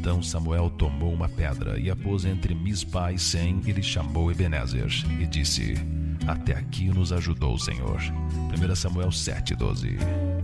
Então Samuel tomou uma pedra e a pôs entre Mispa e Sem e lhe chamou Ebenezer e disse: Até aqui nos ajudou o Senhor. 1 Samuel 7:12.